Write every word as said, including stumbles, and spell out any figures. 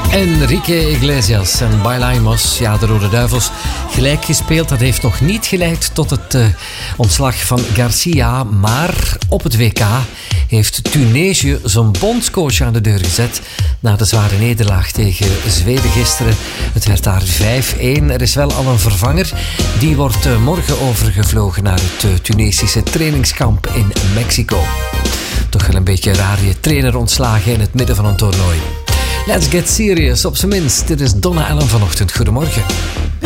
Enrique Iglesias en Bailamos, ja, de Rode Duivels, gelijk gespeeld. Dat heeft nog niet geleid tot het uh, ontslag van Garcia. Maar op het W K heeft Tunesië zijn bondscoach aan de deur gezet na de zware nederlaag tegen Zweden gisteren. Het werd daar vijf-een. Er is wel al een vervanger. Die wordt uh, morgen overgevlogen naar het uh, Tunesische trainingskamp in Mexico. Toch wel een beetje raar, je trainer ontslagen in het midden van een toernooi. Let's get serious, op zijn minst. Dit is Donna Allen vanochtend. Goedemorgen.